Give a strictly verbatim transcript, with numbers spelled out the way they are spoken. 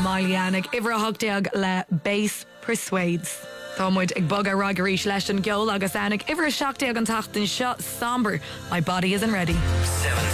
Miley Annick, Ivra Hogdeag le Bass Persuades. Támuid ag bog a ragarí leis an geol agus Annick, Ivra Seachdeag an tacht in shot somber. My body isn't ready.